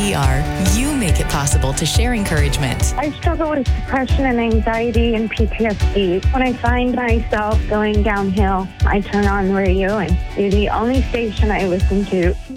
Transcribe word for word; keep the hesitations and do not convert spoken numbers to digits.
E R, you make it possible to share encouragement. I struggle with depression and anxiety and P T S D. When I find myself going downhill, I turn on the radio and you're the only station I listen to.